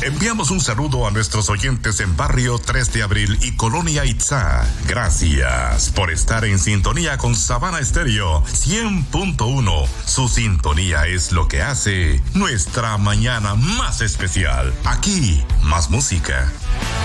Enviamos un saludo a nuestros oyentes en Barrio 3 de Abril y Colonia Itzá. Gracias por estar en sintonía con Sabana Estéreo 100.1. Su sintonía es lo que hace nuestra mañana más especial. Aquí, más música.